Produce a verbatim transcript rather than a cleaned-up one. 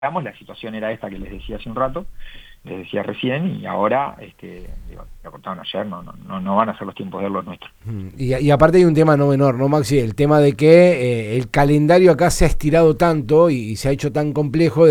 la situación era esta que les decía hace un rato, les decía recién, y ahora este, digo, lo cortaron ayer, no, no, no, no van a ser los tiempos de los nuestros. Y, y aparte hay un tema no menor, ¿no, Maxi? El tema de que eh, el calendario acá se ha estirado tanto y, y se ha hecho tan complejo